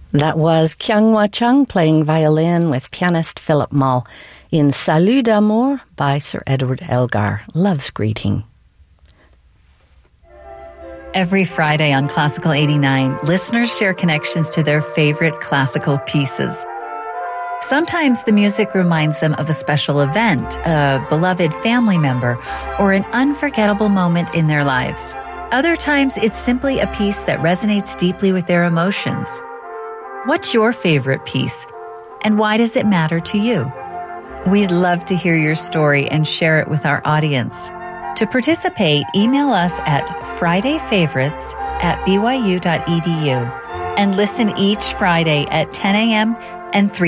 That was Kyunghwa Chung playing violin with pianist Philip Mull in Salut d'amour by Sir Edward Elgar, Love's Greeting. Every Friday on Classical 89, listeners share connections to their favorite classical pieces. Sometimes the music reminds them of a special event, a beloved family member, or an unforgettable moment in their lives. Other times, it's simply a piece that resonates deeply with their emotions. What's your favorite piece, and why does it matter to you? We'd love to hear your story and share it with our audience. To participate, email us at fridayfavorites@byu.edu and listen each Friday at 10 a.m. and 3